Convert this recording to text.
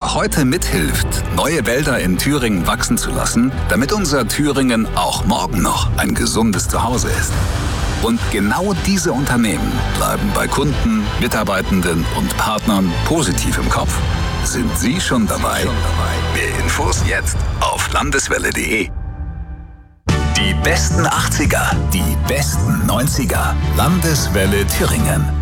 der heute mithilft, neue Wälder in Thüringen wachsen zu lassen, damit unser Thüringen auch morgen noch ein gesundes Zuhause ist. Und genau diese Unternehmen bleiben bei Kunden, Mitarbeitenden und Partnern positiv im Kopf. Sind Sie schon dabei? Mehr Infos jetzt auf landeswelle.de. Die besten 80er, die besten 90er. Landeswelle Thüringen.